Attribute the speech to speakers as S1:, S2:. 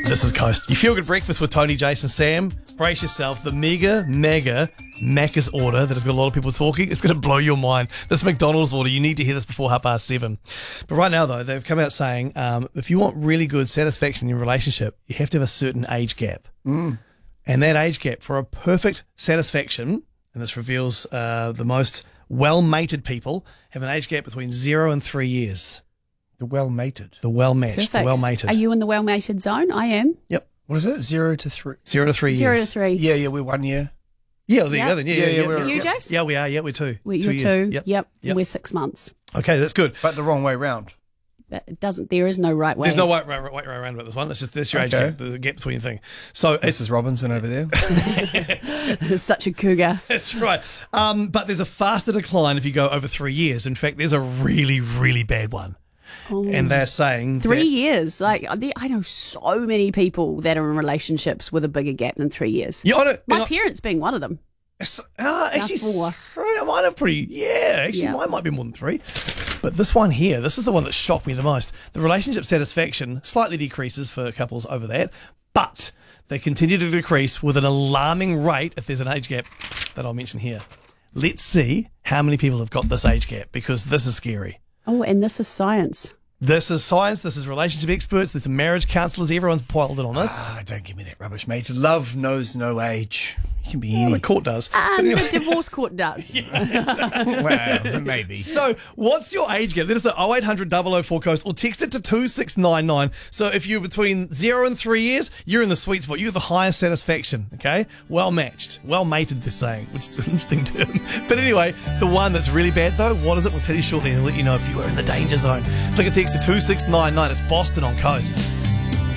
S1: This is Coast. You feel good breakfast with Tony, Jason, Sam. Brace yourself. The mega Macca's order that has got a lot of people talking. It's going to blow your mind. This McDonald's order, you need to hear this before 7:30. But right now, though, they've come out saying if you want really good satisfaction in your relationship, you have to have a certain age gap. And that age gap for a perfect satisfaction, and this reveals the most well-mated people, have an age gap between 0 and 3 years.
S2: The well-mated.
S1: The well-matched,
S3: Perfect.
S1: the well-mated.
S3: Are you in the well-mated zone? I am.
S1: Yep.
S2: What is it? 0 to 3?
S1: 0 to 3
S3: 0
S1: years.
S3: to 3.
S2: Yeah, we're 1 year.
S1: Yeah, well, there you go then.
S2: Yeah,
S1: we're,
S3: You, Jace?
S1: Yeah, we are. Yeah, we're 2.
S3: You're
S1: 2 years.
S3: 2.
S1: Yep.
S3: Yep.
S1: Yep.
S3: We're 6 months.
S1: Okay, that's good.
S2: But the wrong way round.
S3: But it doesn't. There is no right way.
S1: There's no way around about this one. It's just this your age
S2: Okay.
S1: gap, the gap between your thing. So
S2: Mrs. Robinson over there.
S3: It's such a cougar.
S1: that's right. But there's a faster decline if you go over 3 years. In fact, there's a really, really bad one. And they're saying
S3: 3
S1: that-
S3: years. Like I know so many people that are in relationships with a bigger gap than 3 years.
S1: Yeah, I know.
S3: My parents being one of them.
S1: Actually,
S3: Now 4.
S1: mine are pretty. Yeah, actually,
S3: Yeah.
S1: mine might be more than 3. But this one here, this is the one that shocked me the most. The relationship satisfaction slightly decreases for couples over that, but they continue to decrease with an alarming rate if there's an age gap that I'll mention here. Let's see how many people have got this age gap, because this is scary.
S3: Oh, and this is science.
S1: This is science. This is relationship experts. There's some marriage counsellors. Everyone's piled in on this.
S2: Don't give me that rubbish, mate. Love knows no age. You can be
S1: Well,
S2: any.
S1: the court does.
S3: And the divorce court does.
S2: Well, maybe.
S1: So, what's your age gap? Let us know 0800 004 Coast or text it to 2699. So, if you're between 0 and 3 years, you're in the sweet spot. You have the highest satisfaction, okay? Well matched. Well mated, they're saying, which is an interesting term. But anyway, the one that's really bad, though, what is it? We'll tell you shortly and let you know if you are in the danger zone. Flick a text to 2699. It's Boston on Coast.